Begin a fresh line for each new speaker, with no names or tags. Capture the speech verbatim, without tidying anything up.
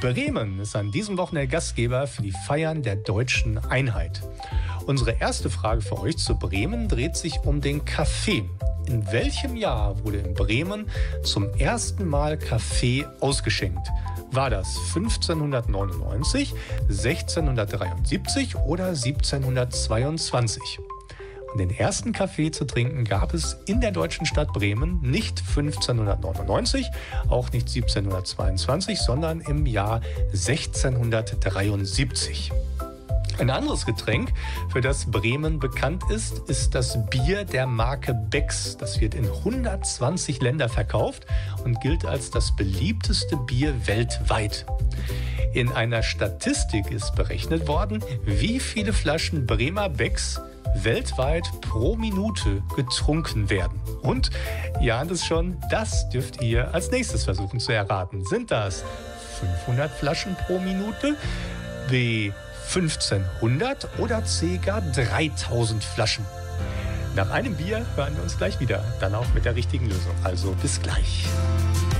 Bremen ist an diesem Wochenende Gastgeber für die Feiern der deutschen Einheit. Unsere erste Frage für euch zu Bremen dreht sich um den Kaffee. In welchem Jahr wurde in Bremen zum ersten Mal Kaffee ausgeschenkt? War das fünfzehnhundertneunundneunzig, sechzehnhundertdreiundsiebzig oder siebzehnhundertzweiundzwanzig? Und den ersten Kaffee zu trinken gab es in der deutschen Stadt Bremen nicht fünfzehnhundertneunundneunzig, auch nicht siebzehnhundertzweiundzwanzig, sondern im Jahr sechzehnhundertdreiundsiebzig. Ein anderes Getränk, für das Bremen bekannt ist, ist das Bier der Marke Becks. Das wird in hundertzwanzig Länder verkauft und gilt als das beliebteste Bier weltweit. In einer Statistik ist berechnet worden, wie viele Flaschen Bremer Becks weltweit pro Minute getrunken werden. Und ihr ahnt es schon, das dürft ihr als nächstes versuchen zu erraten. Sind das fünfhundert Flaschen pro Minute, B fünfzehnhundert oder C gar dreitausend Flaschen? Nach einem Bier hören wir uns gleich wieder, dann auch mit der richtigen Lösung. Also bis gleich.